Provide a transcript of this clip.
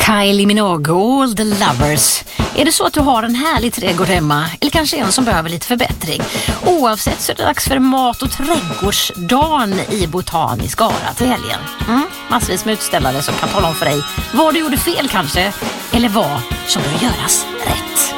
Kylie Minogue, All the Lovers. Är det så att du har en härlig trädgård hemma eller kanske en som behöver lite förbättring? Oavsett så är det dags för mat- och trädgårdsdagen i Botanisk Ara till helgen. Massvis med utställare som kan tala om för dig vad du gjorde fel kanske eller vad som bör göras rätt.